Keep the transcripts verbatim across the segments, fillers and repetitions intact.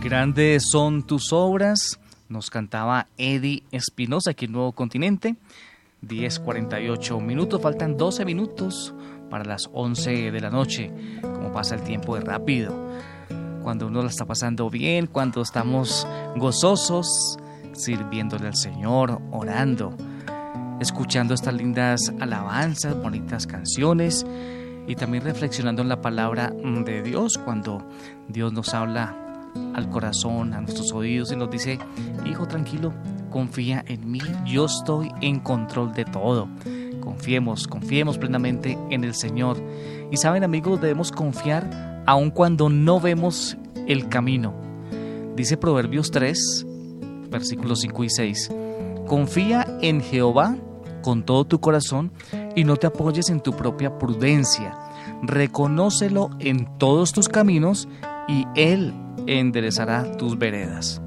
Grandes son tus obras, nos cantaba Eddie Espinosa aquí en Nuevo Continente. diez cuarenta y ocho minutos, faltan doce minutos para las once de la noche. Como pasa el tiempo de rápido. Cuando uno la está pasando bien, cuando estamos gozosos, sirviéndole al Señor, orando, escuchando estas lindas alabanzas, bonitas canciones y también reflexionando en la palabra de Dios, cuando Dios nos habla al corazón, a nuestros oídos y nos dice: hijo, tranquilo, confía en mí, yo estoy en control de todo. Confiemos, confiemos plenamente en el Señor. Y saben, amigos, debemos confiar aun cuando no vemos el camino. Dice Proverbios tres, versículos cinco y seis: confía en Jehová con todo tu corazón y no te apoyes en tu propia prudencia. Reconócelo en todos tus caminos y Él enderezará tus veredas.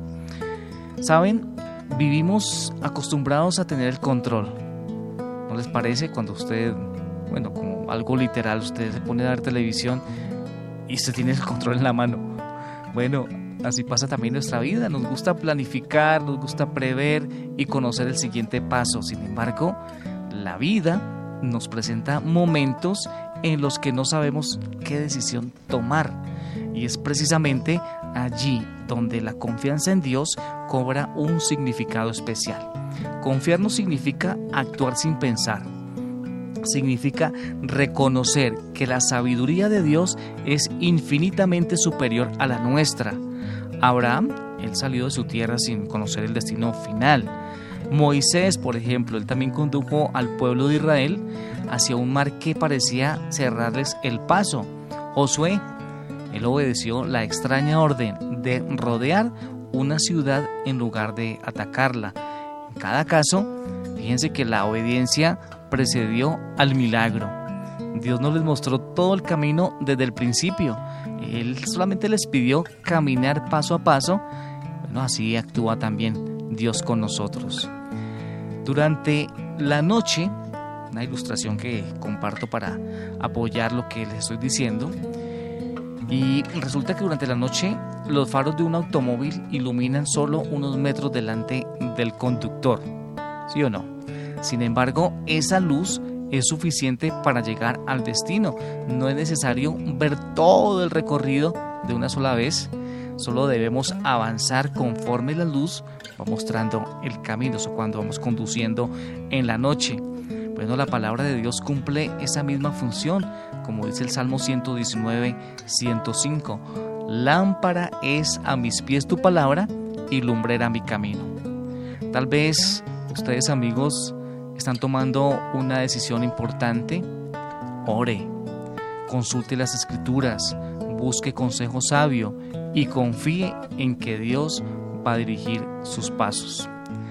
¿Saben? Vivimos acostumbrados a tener el control. ¿No les parece? Cuando usted, bueno, como algo literal, usted se pone a ver televisión y usted tiene el control en la mano. Bueno, así pasa también en nuestra vida. Nos gusta planificar, nos gusta prever y conocer el siguiente paso. Sin embargo, la vida nos presenta momentos en los que no sabemos qué decisión tomar. Y es precisamente allí donde la confianza en Dios cobra un significado especial. Confiar no significa actuar sin pensar. Significa reconocer que la sabiduría de Dios es infinitamente superior a la nuestra. Abraham, él salió de su tierra sin conocer el destino final. Moisés, por ejemplo, él también condujo al pueblo de Israel hacia un mar que parecía cerrarles el paso. Josué, él obedeció la extraña orden de rodear una ciudad en lugar de atacarla. En cada caso, fíjense que la obediencia precedió al milagro. Dios no les mostró todo el camino desde el principio. Él solamente les pidió caminar paso a paso. Bueno, así actúa también Dios con nosotros. Durante la noche, una ilustración que comparto para apoyar lo que les estoy diciendo, y resulta que durante la noche los faros de un automóvil iluminan solo unos metros delante del conductor, ¿sí o no? Sin embargo, esa luz es suficiente para llegar al destino. No es necesario ver todo el recorrido de una sola vez. Solo debemos avanzar conforme la luz va mostrando el camino, o cuando vamos conduciendo en la noche. Bueno, la palabra de Dios cumple esa misma función, como dice el Salmo ciento diecinueve, ciento cinco. Lámpara es a mis pies tu palabra y lumbrera mi camino. Tal vez ustedes, amigos, están tomando una decisión importante. Ore, consulte las Escrituras, busque consejo sabio y confíe en que Dios va a dirigir sus pasos.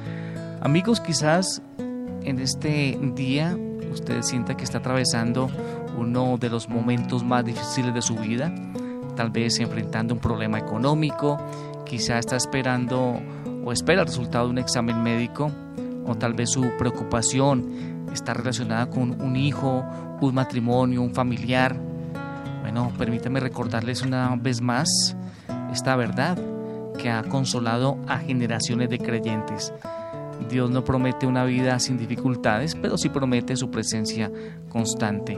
Amigos, quizás en este día usted sienta que está atravesando uno de los momentos más difíciles de su vida, tal vez enfrentando un problema económico, quizá está esperando o espera el resultado de un examen médico, o tal vez su preocupación está relacionada con un hijo, un matrimonio, un familiar. Bueno, permítame recordarles una vez más esta verdad que ha consolado a generaciones de creyentes. Dios no promete una vida sin dificultades, pero sí promete su presencia constante.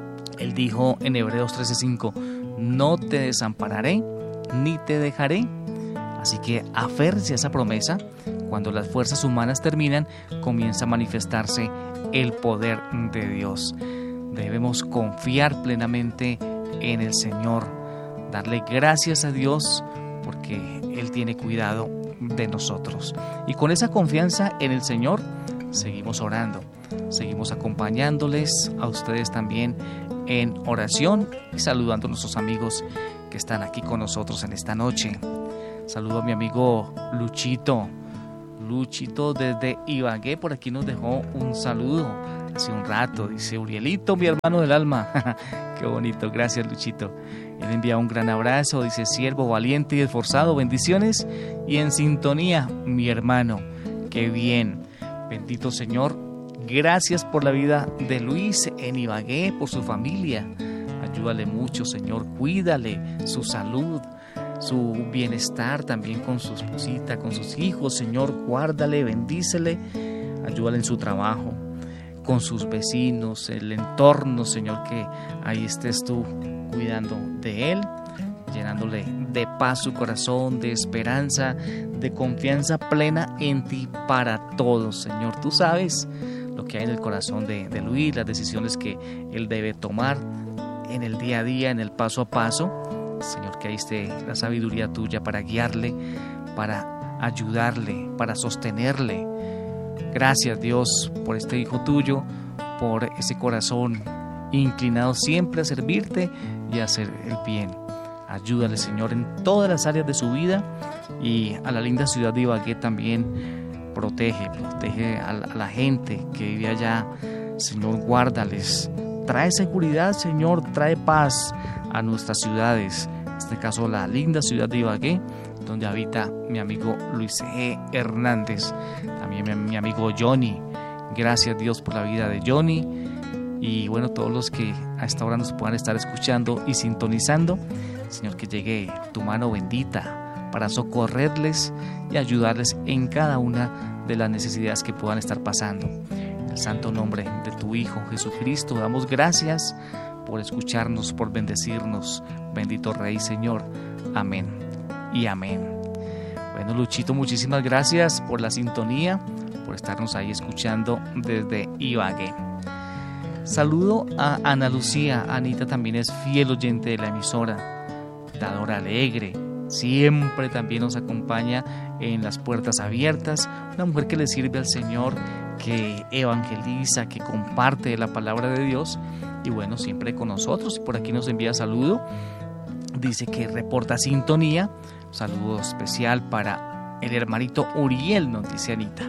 Él dijo en Hebreos trece cinco: no te desampararé ni te dejaré. Así que aférrese a esa promesa. Cuando las fuerzas humanas terminan, comienza a manifestarse el poder de Dios. Debemos confiar plenamente en el Señor, darle gracias a Dios porque Él tiene cuidado de nosotros. Y con esa confianza en el Señor, seguimos orando, seguimos acompañándoles a ustedes también en oración y saludando a nuestros amigos que están aquí con nosotros en esta noche. Saludo a mi amigo Luchito. Luchito desde Ibagué, por aquí nos dejó un saludo hace un rato. Dice: Urielito, mi hermano del alma. Qué bonito, gracias Luchito. Él envía un gran abrazo, dice: siervo valiente y esforzado, bendiciones y en sintonía, mi hermano. Qué bien, bendito Señor. Gracias por la vida de Luis en Ibagué, por su familia. Ayúdale mucho, Señor, cuídale su salud. su bienestar también con su esposita, con sus hijos. Señor, guárdale, bendícele, ayúdale en su trabajo, con sus vecinos, el entorno, Señor, que ahí estés tú cuidando de él, llenándole de paz su corazón, de esperanza, de confianza plena en ti para todos. Señor, tú sabes lo que hay en el corazón de, de Luis, las decisiones que él debe tomar en el día a día, en el paso a paso. Señor, que ahí esté la sabiduría tuya para guiarle, para ayudarle, para sostenerle. Gracias, Dios, por este hijo tuyo, por ese corazón inclinado siempre a servirte y a hacer el bien. Ayúdale, Señor, en todas las áreas de su vida, y a la linda ciudad de Ibagué también protege, protege a la gente que vive allá. Señor, guárdales, trae seguridad, Señor, trae paz a nuestras ciudades, en este caso la linda ciudad de Ibagué, donde habita mi amigo Luis E. Hernández, también mi, mi amigo Johnny. Gracias, Dios, por la vida de Johnny, y bueno, todos los que a esta hora nos puedan estar escuchando y sintonizando. Señor, que llegue tu mano bendita para socorrerles y ayudarles en cada una de las necesidades que puedan estar pasando. En el santo nombre de tu Hijo Jesucristo damos gracias por escucharnos, por bendecirnos. Bendito Rey, Señor. Amén y amén. Bueno, Luchito, muchísimas gracias por la sintonía, por estarnos ahí escuchando desde Ibagué. Saludo a Ana Lucía. Anita también es fiel oyente de la emisora, dadora alegre, siempre también nos acompaña en las puertas abiertas, una mujer que le sirve al Señor, que evangeliza, que comparte la palabra de Dios, y bueno, siempre con nosotros. Y por aquí nos envía saludo, dice que reporta sintonía. Saludo especial para el hermanito Uriel, nos dice Anita.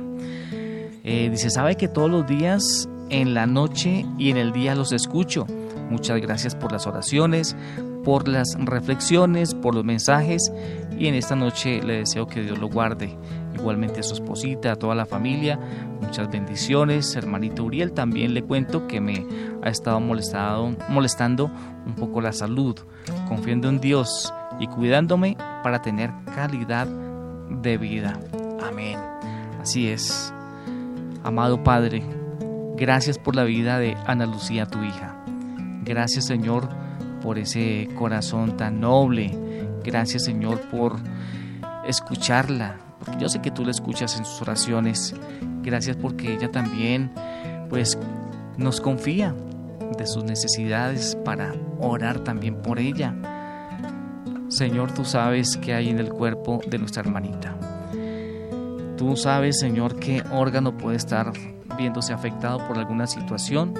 Eh, dice, sabe que todos los días, en la noche y en el día los escucho. Muchas gracias por las oraciones, por las reflexiones, por los mensajes, y en esta noche le deseo que Dios lo guarde. Igualmente a su esposita, a toda la familia, muchas bendiciones. Hermanito Uriel, también le cuento que me ha estado molestado, molestando un poco la salud, confiando en Dios y cuidándome para tener calidad de vida. Amén. Así es. Amado Padre, gracias por la vida de Ana Lucía, tu hija. Gracias, Señor, por ese corazón tan noble. Gracias, Señor, por escucharla, porque yo sé que tú la escuchas en sus oraciones. Gracias porque ella también, pues, nos confía de sus necesidades para orar también por ella. Señor, tú sabes qué hay en el cuerpo de nuestra hermanita. Tú sabes, Señor, qué órgano puede estar viéndose afectado por alguna situación.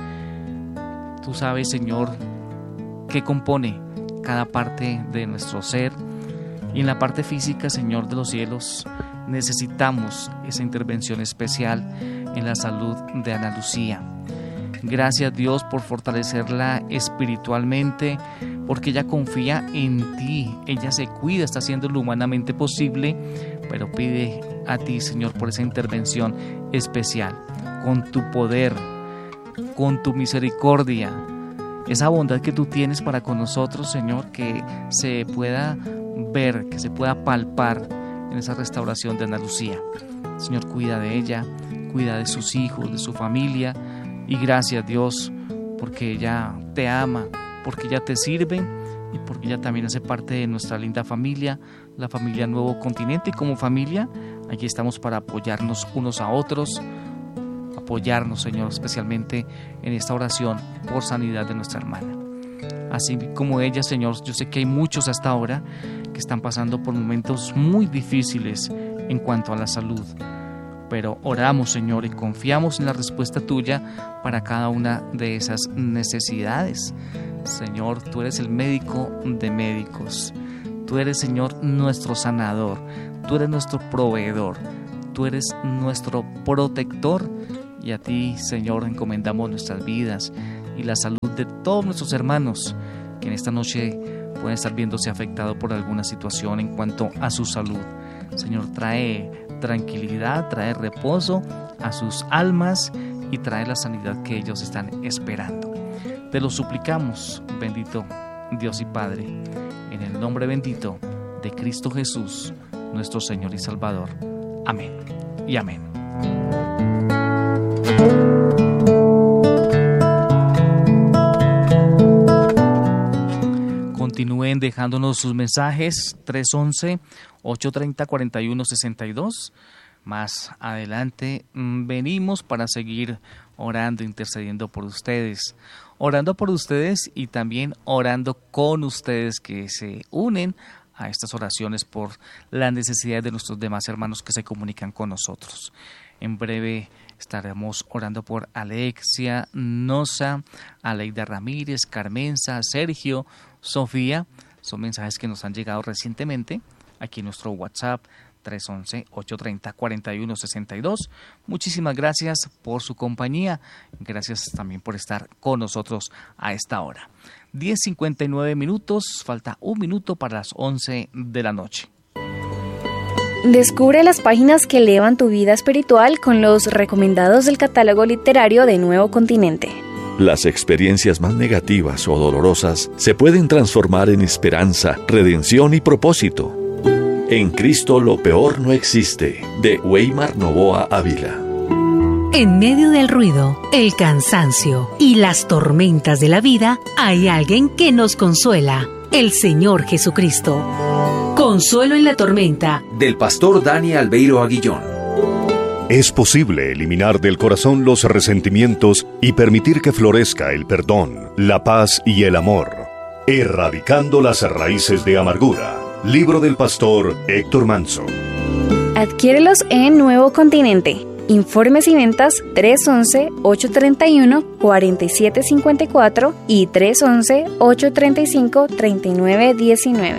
Tú sabes, Señor, qué compone cada parte de nuestro ser. Y en la parte física, Señor de los cielos, necesitamos esa intervención especial en la salud de Ana Lucía. Gracias, Dios, por fortalecerla espiritualmente, porque ella confía en ti. Ella se cuida, está haciendo lo humanamente posible, pero pide a ti, Señor, por esa intervención especial, con tu poder, con tu misericordia, esa bondad que tú tienes para con nosotros, Señor, que se pueda ver, que se pueda palpar en esa restauración de Ana Lucía. Señor, cuida de ella, cuida de sus hijos, de su familia, y gracias, Dios, porque ella te ama, porque ella te sirve y porque ella también hace parte de nuestra linda familia, la familia Nuevo Continente. Y como familia, aquí estamos para apoyarnos unos a otros, apoyarnos, Señor, especialmente en esta oración por sanidad de nuestra hermana. Así como ella, Señor, yo sé que hay muchos hasta ahora que están pasando por momentos muy difíciles en cuanto a la salud, pero oramos, Señor, y confiamos en la respuesta tuya para cada una de esas necesidades. Señor, tú eres el médico de médicos, tú eres, Señor, nuestro sanador, tú eres nuestro proveedor, tú eres nuestro protector, y a ti, Señor, encomendamos nuestras vidas y la salud de todos nuestros hermanos que en esta noche pueden estar viéndose afectados por alguna situación en cuanto a su salud. Señor, trae tranquilidad, trae reposo a sus almas y trae la sanidad que ellos están esperando. Te lo suplicamos, bendito Dios y Padre, en el nombre bendito de Cristo Jesús, nuestro Señor y Salvador. Amén y amén. Continúen dejándonos sus mensajes tres once, ocho treinta, cuarenta y uno sesenta y dos. Más adelante mmm, venimos para seguir orando, intercediendo por ustedes, orando por ustedes y también orando con ustedes que se unen a estas oraciones por las necesidades de nuestros demás hermanos que se comunican con nosotros. En breve estaremos orando por Alexia, Nosa, Aleida Ramírez, Carmenza, Sergio, Sofía. Son mensajes que nos han llegado recientemente aquí en nuestro WhatsApp tres once, ocho treinta, cuarenta y uno sesenta y dos. Muchísimas gracias por su compañía. Gracias también por estar con nosotros a esta hora. diez cincuenta y nueve minutos, falta un minuto para las once de la noche. Descubre las páginas que elevan tu vida espiritual con los recomendados del catálogo literario de Nuevo Continente. Las experiencias más negativas o dolorosas se pueden transformar en esperanza, redención y propósito. En Cristo lo peor no existe, de Weimar Novoa Ávila. En medio del ruido, el cansancio y las tormentas de la vida, hay alguien que nos consuela, el Señor Jesucristo. Consuelo en la tormenta, del pastor Dani Albeiro Aguillón. Es posible eliminar del corazón los resentimientos y permitir que florezca el perdón, la paz y el amor, erradicando las raíces de amargura. Libro del pastor Héctor Manso. Adquiérelos en Nuevo Continente. Informes y ventas tres once, ocho treinta y uno, cuarenta y siete cincuenta y cuatro y tres once, ocho treinta y cinco, treinta y nueve diecinueve.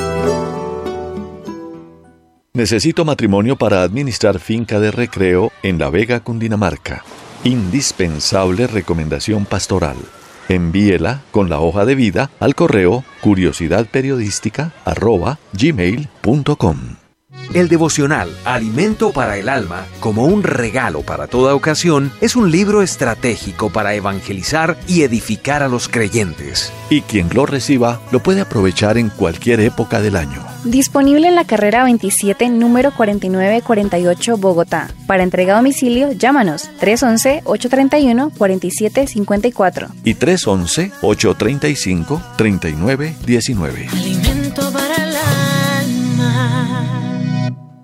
Necesito matrimonio para administrar finca de recreo en La Vega, Cundinamarca. Indispensable recomendación pastoral. Envíela con la hoja de vida al correo curiosidadperiodística arroba gmail punto com. El devocional Alimento para el Alma, como un regalo para toda ocasión, es un libro estratégico para evangelizar y edificar a los creyentes. Y quien lo reciba lo puede aprovechar en cualquier época del año. Disponible en la carrera veintisiete, número cuarenta y nueve cuarenta y ocho, Bogotá. Para entrega a domicilio, llámanos tres once, ocho treinta y uno, cuarenta y siete cincuenta y cuatro y tres once, ocho treinta y cinco, treinta y nueve diecinueve.